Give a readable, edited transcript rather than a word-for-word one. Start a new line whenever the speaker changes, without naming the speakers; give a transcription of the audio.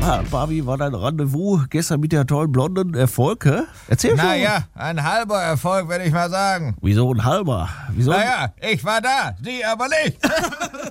Ja, Barbie, war dein Rendezvous gestern mit der tollen blonden Erfolg, hä? Erzähl schon.
Naja, ein halber Erfolg, würde ich mal sagen.
Wieso ein halber? Wieso?
Naja, ich war da, sie aber nicht.